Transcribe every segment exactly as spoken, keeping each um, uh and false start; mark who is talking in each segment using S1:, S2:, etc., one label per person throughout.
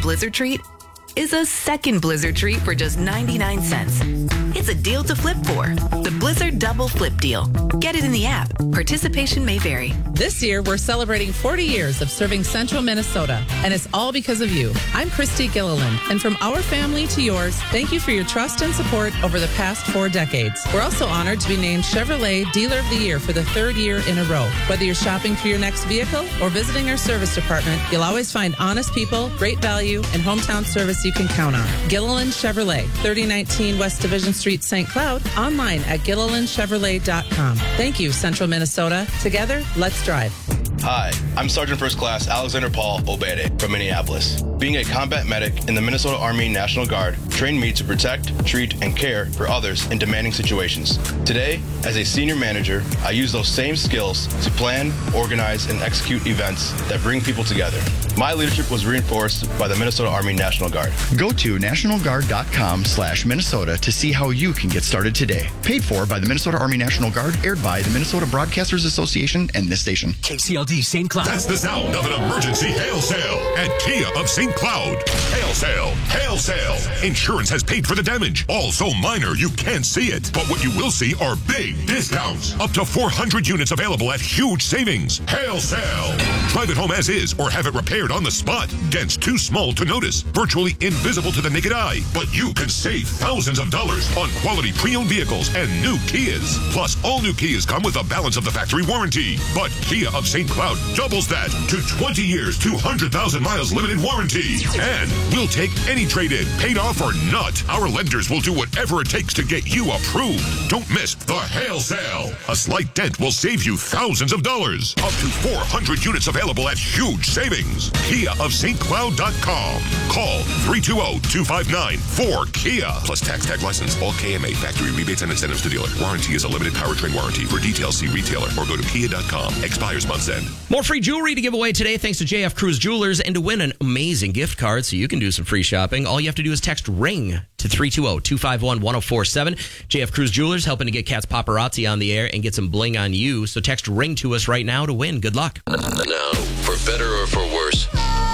S1: Blizzard treat is a second Blizzard treat for just ninety-nine cents. It's a deal to flip for. The Blizzard Double Flip Deal. Get it in the app. Participation may vary.
S2: This year, we're celebrating forty years of serving Central Minnesota, and it's all because of you. I'm Christy Gilliland, and from our family to yours, thank you for your trust and support over the past four decades. We're also honored to be named Chevrolet Dealer of the Year for the third year in a row. Whether you're shopping for your next vehicle or visiting our service department, you'll always find honest people, great value, and hometown service you can count on. Gilliland Chevrolet, thirty nineteen West Division Street, Saint Cloud, online at gilliland chevrolet dot com. Thank you, Central Minnesota. Together, let's drive.
S3: Hi, I'm Sergeant First Class Alexander Paul Obede from Minneapolis. Being a combat medic in the Minnesota Army National Guard trained me to protect, treat, and care for others in demanding situations. Today, as a senior manager, I use those same skills to plan, organize, and execute events that bring people together. My leadership was reinforced by the Minnesota Army National Guard.
S4: Go to national guard dot com slash Minnesota to see how you can get started today. Paid for by the Minnesota Army National Guard, aired by the Minnesota Broadcasters Association and this station.
S5: K C L D Saint Cloud.
S6: That's the sound of an emergency hail sale at Kia of Saint Cloud. Hail sale, hail sale. Insurance has paid for the damage. All so minor you can't see it. But what you will see are big discounts. Up to four hundred units available at huge savings. Hail sale. Drive it home as is or have it repaired on the spot. Dents too small to notice. Virtually invisible to the naked eye. But you can save thousands of dollars on quality pre-owned vehicles and new Kias. Plus, all new Kias come with a balance of the factory warranty. But Kia of Saint Cloud doubles that to twenty years, two hundred thousand miles limited warranty. And we'll take any trade-in, paid off or not. Our lenders will do whatever it takes to get you approved. Don't miss the hail sale. A slight dent will save you thousands of dollars. Up to four hundred units available at huge savings. Kia of Saint Cloud dot com. Call three two zero, two five nine, four Kia. Plus tax tag license. All K M A factory rebates and incentives to dealer. Warranty is a limited powertrain warranty. For details, see retailer or go to kia dot com. Expires month's end.
S7: More free jewelry to give away today thanks to J F Cruz Jewelers, and to win an amazing gift card so you can do some free shopping, all you have to do is text RING to three two zero, two five one, one zero four seven. J F Cruz Jewelers helping to get Cat's Paparazzi on the air and get some bling on you. So text RING to us right now to win. Good luck.
S8: Now, for better or for worse,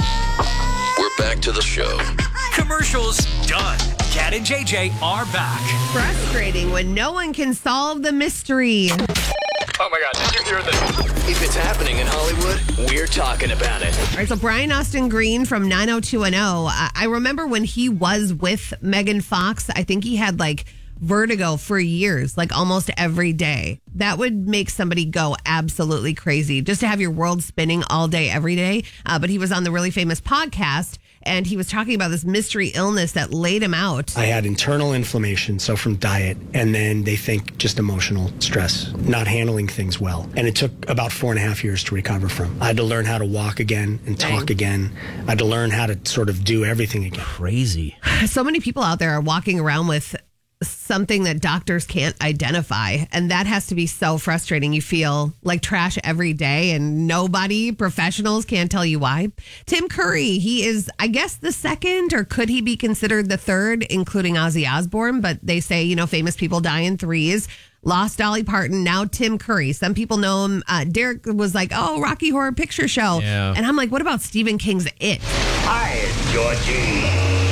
S8: we're back to the show.
S5: Commercials done. Cat and J J are back.
S9: Frustrating when no one can solve the mystery.
S5: Oh my God, did you hear this?
S8: If it's happening in Hollywood, we're talking about it.
S9: All right, so Brian Austin Green from nine oh two one oh. I I remember when he was with Megan Fox, I think he had like vertigo for years, like almost every day. That would make somebody go absolutely crazy just to have your world spinning all day, every day. Uh, but he was on the really famous podcast, and he was talking about this mystery illness that laid him out.
S10: I had internal inflammation, so from diet, and then they think just emotional stress, not handling things well. And it took about four and a half years to recover from. I had to learn how to walk again and talk Dang. again. I had to learn how to sort of do everything again.
S7: Crazy.
S9: So many people out there are walking around with something that doctors can't identify, and that has to be so frustrating. You feel like trash every day, and nobody, professionals, can't tell you why. Tim Curry, he is, I guess, the second, or could he be considered the third, including Ozzy Osbourne? But they say, you know, famous people die in threes. Lost Dolly Parton, now Tim Curry. Some people know him. Uh, Derek was like, oh, Rocky Horror Picture Show.
S7: Yeah.
S9: And I'm like, what about Stephen King's It?
S11: Hi, Georgie.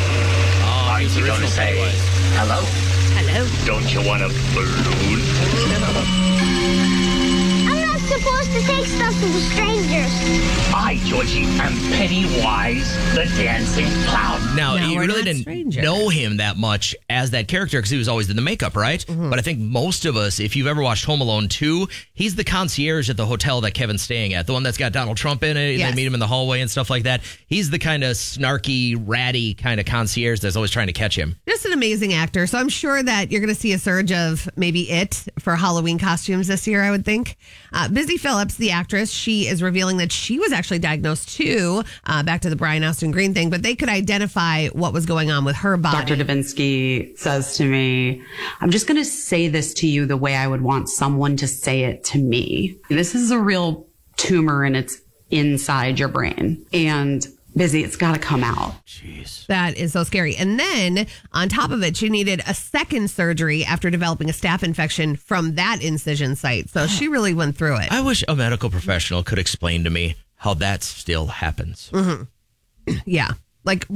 S7: Oh,
S11: Are you going to say hello?
S9: Hello.
S11: Don't you want a balloon?
S12: I'm not supposed to take stuff from strangers.
S11: I, Georgie, am Pennywise, the dancing clown.
S7: Now,
S9: Now
S7: you
S9: we're
S7: really
S9: not
S7: didn't
S9: strangers.
S7: know him that much as that character because he was always in the makeup, right?
S9: Mm-hmm.
S7: But I think most of us, if you've ever watched Home Alone two, he's the concierge at the hotel that Kevin's staying at, the one that's got Donald Trump in it, and
S9: Yes.
S7: they meet him in the hallway and stuff like that. He's the kind of snarky, ratty kind of concierge that's always trying to catch him.
S9: Just an amazing actor. So I'm sure that you're going to see a surge of maybe It for Halloween costumes this year, I would think. Uh, Busy Phillips, the actress, she is revealing that she was actually diagnosed too, uh, back to the Brian Austin Green thing, but they could identify what was going on with her body.
S13: Doctor Davinsky says to me, I'm just going to say this to you the way I would want someone to say it to me. This is a real tumor and it's inside your brain. And Busy, it's got to come out.
S7: Jeez.
S9: That is so scary. And then on top of it, she needed a second surgery after developing a staph infection from that incision site. So she really went through it.
S7: I wish a medical professional could explain to me how that still happens.
S9: Mm-hmm. Yeah. Like,